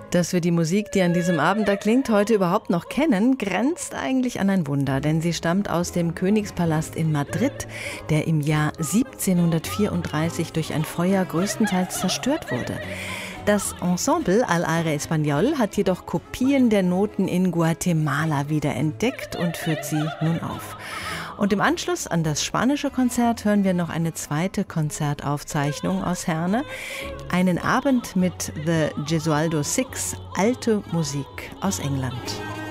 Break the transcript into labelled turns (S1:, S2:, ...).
S1: Dass wir die Musik, die an diesem Abend erklingt, heute überhaupt noch kennen, grenzt eigentlich an ein Wunder, denn sie stammt aus dem Königspalast in Madrid, der im Jahr 1734 durch ein Feuer größtenteils zerstört wurde. Das Ensemble Al Aire Español hat jedoch Kopien der Noten in Guatemala wiederentdeckt und führt sie nun auf. Und im Anschluss an das spanische Konzert hören wir noch eine zweite Konzertaufzeichnung aus Herne. Einen Abend mit The Gesualdo Six, alte Musik aus England.